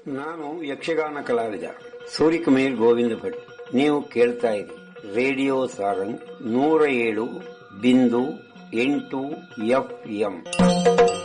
ನಾನು ಯಕ್ಷಗಾನ ಕಲಾವಿದ ಸೂರಿಕುಮೇರ್ ಗೋವಿಂದ ಭಟ್. ನೀವು ಕೇಳ್ತಾ ಇರಿ ರೇಡಿಯೋ ಸಾರಂಗ್ 107.8 FM.